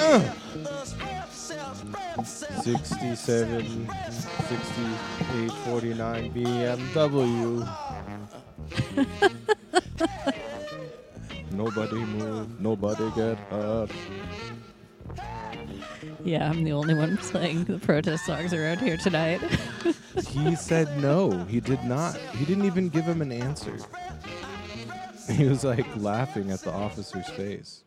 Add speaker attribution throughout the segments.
Speaker 1: 67, 68, 49 BMW. Nobody move, nobody get hurt.
Speaker 2: Yeah, I'm the only one playing the protest songs around here tonight.
Speaker 1: He said no, he did not. He didn't even give him an answer. He was like laughing at the officer's face.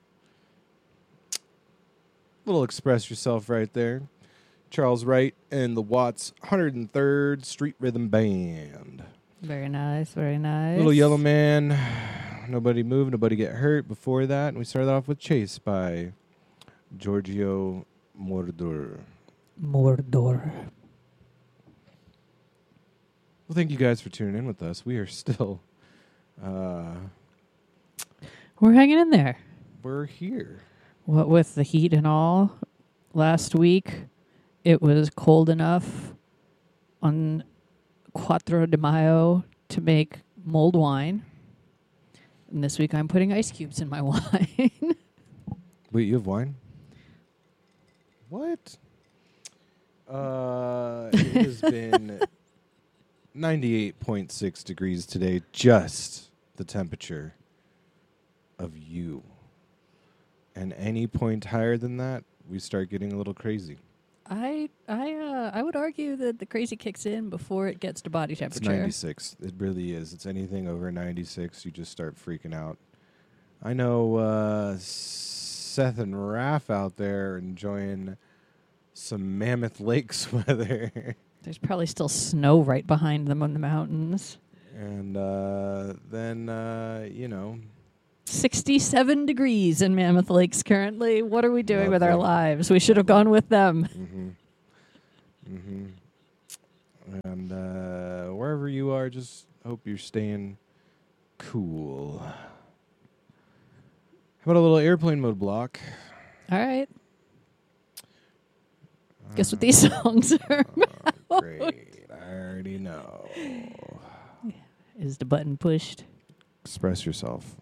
Speaker 1: Little express yourself right there. Charles Wright and the Watts 103rd Street Rhythm Band.
Speaker 2: Very nice, very nice.
Speaker 1: Little Yellow Man, Nobody Move, Nobody Get Hurt. Before that, and we started off with Chase by Giorgio Moroder.
Speaker 2: Mordor.
Speaker 1: Well, thank you guys for tuning in with us. We are still,
Speaker 2: We're hanging in there.
Speaker 1: we're here.
Speaker 2: What with the heat and all, last week it was cold enough on Quattro de Mayo to make mulled wine. And this week I'm putting ice cubes in my wine.
Speaker 1: Wait, you have wine? What? It has been 98.6 degrees today, just the temperature of you. And any point higher than that, we start getting a little crazy.
Speaker 2: I would argue that the crazy kicks in before it gets to body
Speaker 1: It's
Speaker 2: temperature.
Speaker 1: 96. It really is. It's anything over 96, you just start freaking out. I know Seth and Raph out there enjoying some Mammoth Lakes weather.
Speaker 2: There's probably still snow right behind them on the mountains.
Speaker 1: And then,
Speaker 2: 67 degrees in Mammoth Lakes currently. What are we doing with our lives? We should have gone with them.
Speaker 1: And wherever you are, just hope you're staying cool. How about a little airplane mode block?
Speaker 2: All right. Guess what these songs are about?
Speaker 1: Great. I already know.
Speaker 2: Is the button pushed?
Speaker 1: Express yourself.